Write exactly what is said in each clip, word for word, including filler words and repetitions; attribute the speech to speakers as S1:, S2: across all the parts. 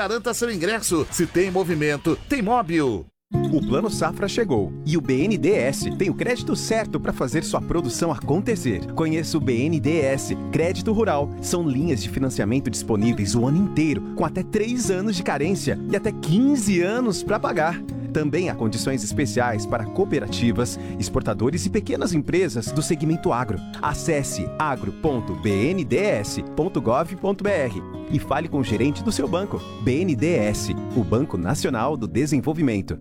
S1: Garanta seu ingresso. Se tem movimento, tem móvel.
S2: O Plano Safra chegou e o B N D E S tem o crédito certo para fazer sua produção acontecer. Conheça o B N D E S Crédito Rural. São linhas de financiamento disponíveis o ano inteiro, com até três anos de carência e até quinze anos para pagar. Também há condições especiais para cooperativas, exportadores e pequenas empresas do segmento agro. Acesse agro ponto b n d s ponto gov ponto b r e fale com o gerente do seu banco. B N D E S, o Banco Nacional do Desenvolvimento.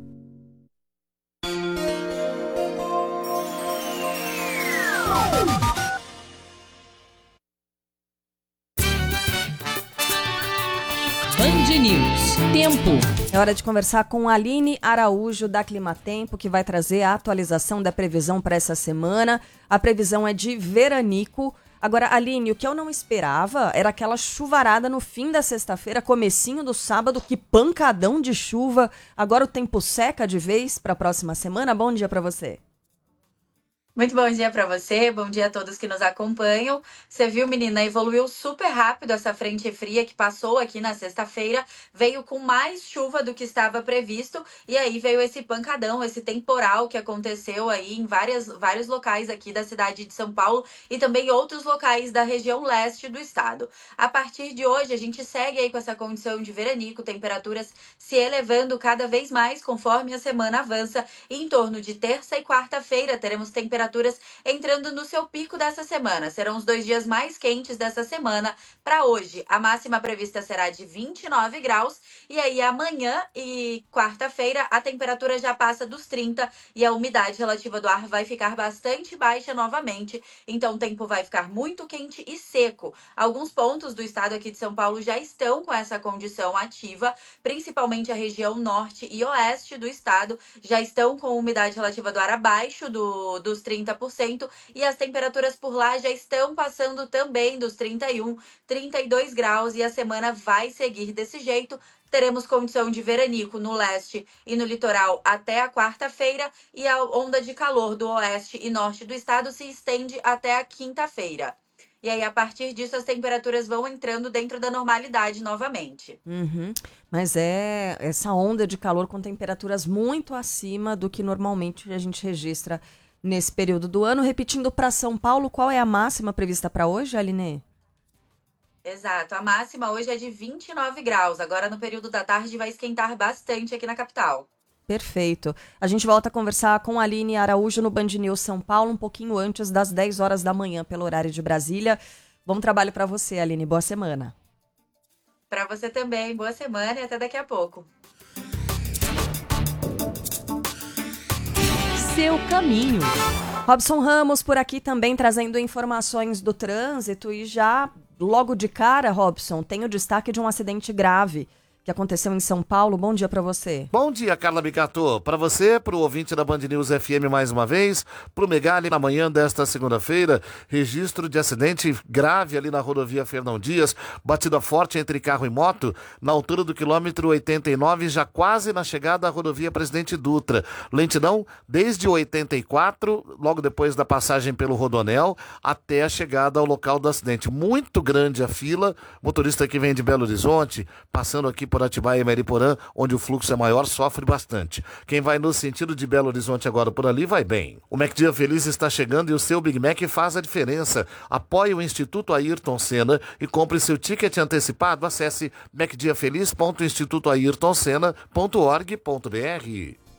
S3: Band News. Tempo.
S4: É hora de conversar com a Aline Araújo, da Climatempo, que vai trazer a atualização da previsão para essa semana. A previsão é de veranico. Agora, Aline, o que eu não esperava era aquela chuvarada no fim da sexta-feira, comecinho do sábado, que pancadão de chuva. Agora o tempo seca de vez para a próxima semana. Bom dia para você.
S5: Muito bom dia para você, bom dia a todos que nos acompanham. Você viu, menina, evoluiu super rápido essa frente fria que passou aqui na sexta-feira, veio com mais chuva do que estava previsto, e aí veio esse pancadão, esse temporal que aconteceu aí em várias, vários locais aqui da cidade de São Paulo e também outros locais da região leste do estado. A partir de hoje, a gente segue aí com essa condição de veranico, temperaturas se elevando cada vez mais conforme a semana avança, e em torno de terça e quarta-feira teremos temperaturas temperaturas entrando no seu pico dessa semana. Serão os dois dias mais quentes dessa semana. Para hoje, a máxima prevista será de vinte e nove graus. E aí, amanhã e quarta-feira, a temperatura já passa dos trinta e a umidade relativa do ar vai ficar bastante baixa novamente. Então, o tempo vai ficar muito quente e seco. Alguns pontos do estado aqui de São Paulo já estão com essa condição ativa, principalmente a região norte e oeste do estado, já estão com umidade relativa do ar abaixo do, dos trinta por cento, e as temperaturas por lá já estão passando também dos trinta e um, trinta e dois graus, e a semana vai seguir desse jeito. Teremos condição de veranico no leste e no litoral até a quarta-feira, e a onda de calor do oeste e norte do estado se estende até a quinta-feira. E aí, a partir disso, as temperaturas vão entrando dentro da normalidade novamente.
S4: Uhum. Mas é essa onda de calor com temperaturas muito acima do que normalmente a gente registra nesse período do ano. Repetindo para São Paulo, qual é a máxima prevista para hoje, Aline?
S5: Exato, a máxima hoje é de vinte e nove graus. Agora, no período da tarde, vai esquentar bastante aqui na capital.
S4: Perfeito. A gente volta a conversar com a Aline Araújo no Band News São Paulo, um pouquinho antes das dez horas da manhã, pelo horário de Brasília. Bom trabalho para você, Aline. Boa semana.
S5: Para você também. Boa semana e até daqui a pouco.
S3: Seu caminho.
S4: Robson Ramos por aqui também trazendo informações do trânsito, e já logo de cara, Robson, tem o destaque de um acidente grave que aconteceu em São Paulo. Bom dia para você.
S1: Bom dia, Carla Bicato. Para você, para o ouvinte da Band News F M mais uma vez, para o Megali na manhã desta segunda-feira, registro de acidente grave ali na rodovia Fernão Dias, batida forte entre carro e moto, na altura do quilômetro oitenta e nove, já quase na chegada à rodovia Presidente Dutra. Lentidão desde oitenta e quatro, logo depois da passagem pelo Rodonel, até a chegada ao local do acidente. Muito grande a fila, motorista que vem de Belo Horizonte, passando aqui por Atibaia e Mariporã, onde o fluxo é maior, sofre bastante. Quem vai no sentido de Belo Horizonte agora por ali, vai bem. O Mac Dia Feliz está chegando e o seu Big Mac faz a diferença. Apoie o Instituto Ayrton Senna e compre seu ticket antecipado. Acesse mac dia feliz ponto instituto ayrton senna ponto org ponto b r.